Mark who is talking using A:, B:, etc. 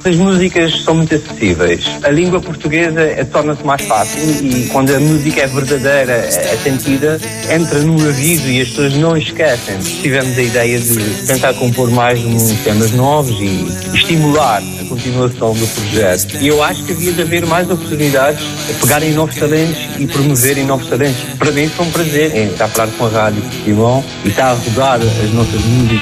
A: As músicas são muito acessíveis. A língua portuguesa torna-se mais fácil e quando a música é verdadeira, é sentida, entra no ouvido e as pessoas não esquecem. Tivemos a ideia de tentar compor mais temas novos e estimular a continuação do projeto. E eu acho que havia de haver mais oportunidades a pegarem novos talentos e promoverem novos talentos. Para mim foi um prazer estar a falar com a Rádio Portimão e estar a rodar as nossas músicas